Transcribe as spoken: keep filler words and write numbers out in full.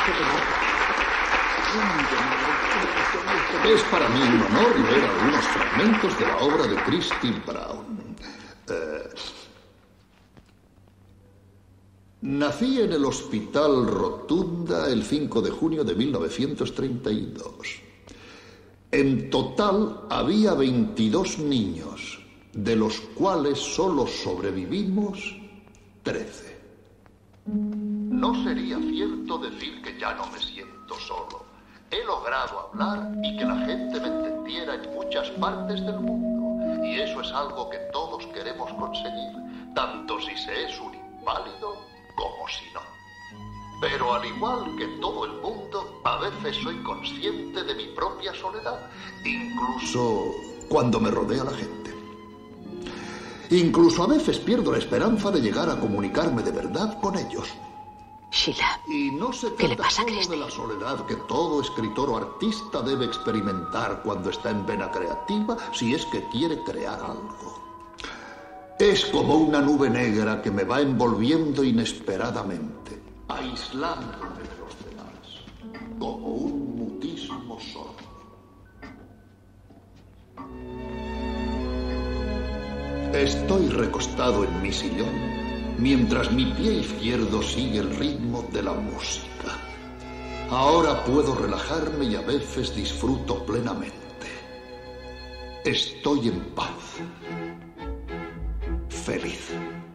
Es para mí un honor leer algunos fragmentos de la obra de Christine Brown. Eh, nací en el Hospital Rotunda el cinco de junio de mil novecientos treinta y dos. En total había veintidós niños, de los cuales solo sobrevivimos trece. No sería cierto decir que ya no me siento solo. He logrado hablar y que la gente me entendiera en muchas partes del mundo. Y eso es algo que todos queremos conseguir, tanto si se es un inválido como si no. Pero al igual que todo el mundo, a veces soy consciente de mi propia soledad, incluso cuando me rodea la gente. Incluso a veces pierdo la esperanza de llegar a comunicarme de verdad con ellos. Sheila, y no se ¿qué le pasa a trata solo Christie? de la soledad que todo escritor o artista debe experimentar cuando está en vena creativa, si es que quiere crear algo. Es como una nube negra que me va envolviendo inesperadamente, aislándome de los demás, como un mutismo sordo. Estoy recostado en mi sillón mientras mi pie izquierdo sigue el ritmo de la música. Ahora puedo relajarme y a veces disfruto plenamente. Estoy en paz. Feliz.